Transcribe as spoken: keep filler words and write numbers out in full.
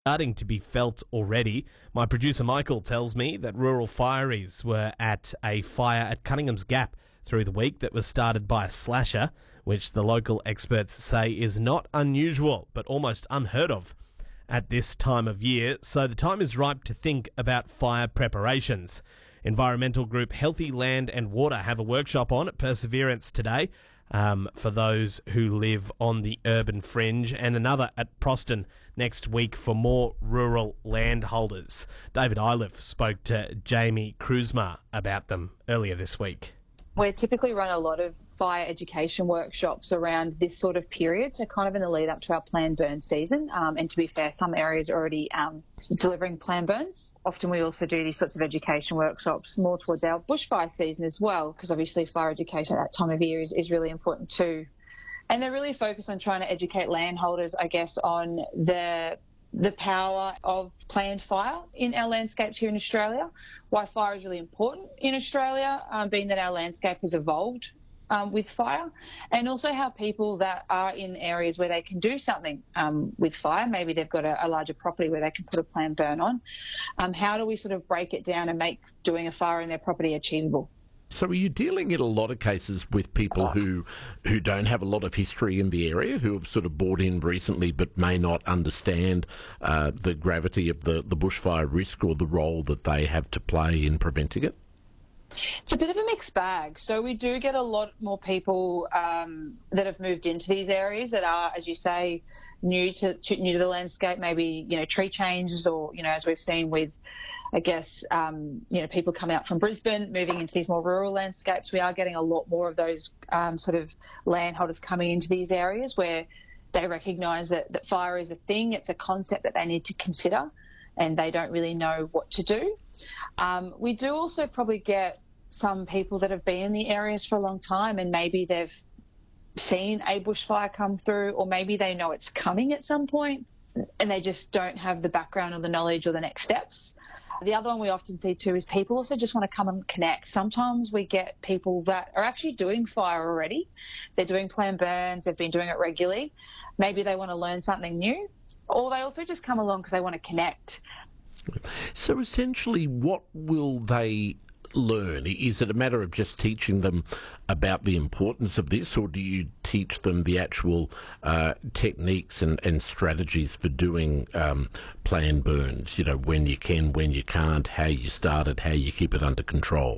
Starting to be felt already. My producer Michael tells me that rural fireys were at a fire at Cunningham's Gap through the week that was started by a slasher, which the local experts say is not unusual, but almost unheard of at this time of year. So the time is ripe to think about fire preparations. Environmental group Healthy Land and Water have a workshop on at Perseverance today um, for those who live on the urban fringe, and another at Proston next week for more rural landholders. David Iliff spoke to Jamie Kruzma about them earlier this week. We typically run a lot of fire education workshops around this sort of period, so kind of in the lead up to our planned burn season. Um, and to be fair, some areas are already um, delivering planned burns. Often we also do these sorts of education workshops more towards our bushfire season as well, because obviously fire education at that time of year is, is really important too. And they're really focused on trying to educate landholders, I guess, on the the power of planned fire in our landscapes here in Australia, why fire is really important in Australia, um, being that our landscape has evolved um, with fire, and also how people that are in areas where they can do something um, with fire, maybe they've got a, a larger property where they can put a planned burn on, um, how do we sort of break it down and make doing a fire in their property achievable? So are you dealing in a lot of cases with people who who don't have a lot of history in the area, who have sort of bought in recently but may not understand uh, the gravity of the, the bushfire risk or the role that they have to play in preventing it? It's a bit of a mixed bag. So we do get a lot more people um, that have moved into these areas that are, as you say, new to, to new to the landscape, maybe, you know, tree changes or, you know, as we've seen with I guess, um, you know, people come out from Brisbane, moving into these more rural landscapes. We are getting a lot more of those um, sort of landholders coming into these areas where they recognise that, that fire is a thing, it's a concept that they need to consider, and they don't really know what to do. Um, we do also probably get some people that have been in the areas for a long time, and maybe they've seen a bushfire come through, or maybe they know it's coming at some point, and they just don't have the background or the knowledge or the next steps. The other one we often see too is people also just want to come and connect. Sometimes we get people that are actually doing fire already. They're doing planned burns, they've been doing it regularly. Maybe they want to learn something new, or they also just come along because they want to connect. So essentially, what will they learn? Is it a matter of just teaching them about the importance of this, or do you teach them the actual uh, techniques and, and strategies for doing um, planned burns? You know, when you can, when you can't, how you start it, how you keep it under control?